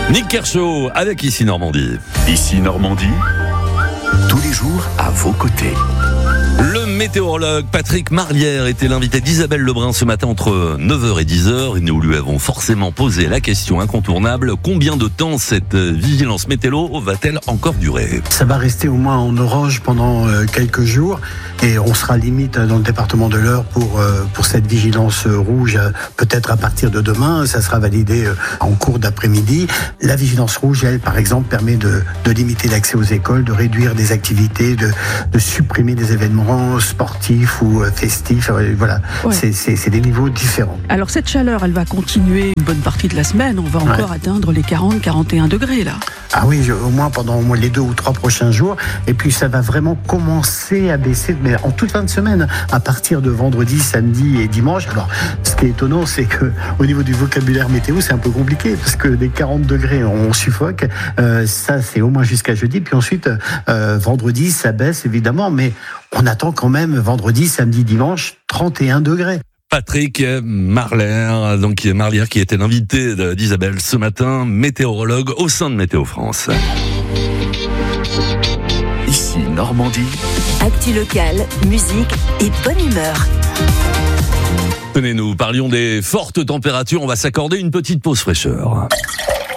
Nick Kershaw avec Ici Normandie. Ici Normandie, tous les jours à vos côtés. Le météorologue Patrick Marlière était l'invité d'Isabelle Lebrun ce matin entre 9h et 10h. Et nous lui avons forcément posé la question incontournable. Combien de temps cette vigilance météo va-t-elle encore durer ? Ça va rester au moins en orange pendant quelques jours. Et on sera limite dans le département de l'Eure pour cette vigilance rouge. Peut-être à partir de demain, ça sera validé en cours d'après-midi. La vigilance rouge, elle, par exemple, permet de limiter l'accès aux écoles, de réduire des activités, de supprimer des événements sportifs ou festifs. Voilà, ouais. C'est des niveaux différents. Alors cette chaleur, elle va continuer une bonne partie de la semaine. On va encore atteindre les 40-41 degrés là. Ah oui, au moins pendant les 2 ou 3 prochains jours. Et puis ça va vraiment commencer à baisser, mais en toute fin de semaine, à partir de vendredi, samedi et dimanche. Alors, ce qui est étonnant, c'est que au niveau du vocabulaire météo, c'est un peu compliqué parce que les 40 degrés, on suffoque. Ça, c'est au moins jusqu'à jeudi. Puis ensuite, vendredi, ça baisse évidemment, mais on attend quand même vendredi, samedi, dimanche, 31 degrés. Patrick Marlière, qui était l'invité d'Isabelle ce matin, météorologue au sein de Météo France. Ici Normandie. Actu locale, musique et bonne humeur. Tenez, nous parlions des fortes températures, on va s'accorder une petite pause fraîcheur.